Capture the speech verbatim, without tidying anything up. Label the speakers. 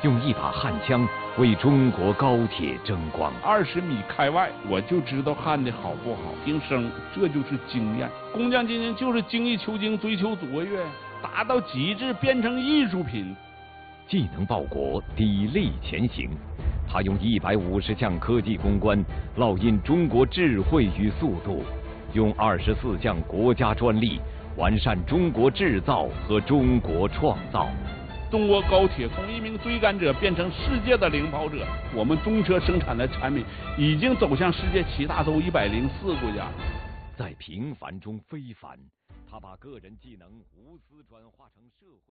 Speaker 1: 用一把焊枪为中国高铁争光。
Speaker 2: 二十米开外，我就知道焊的好不好，听声，这就是经验。工匠精神就是精益求精，追求卓越，达到极致，变成艺术品。
Speaker 1: 既能报国，砥砺前行。他用一百五十项科技攻关烙印中国智慧与速度，用二十四项国家专利完善中国制造和中国创造。
Speaker 2: 中国高铁从一名追赶者变成世界的领跑者，我们中车生产的产品已经走向世界七大洲一百零四国家。
Speaker 1: 在平凡中非凡，他把个人技能无私转化成社会。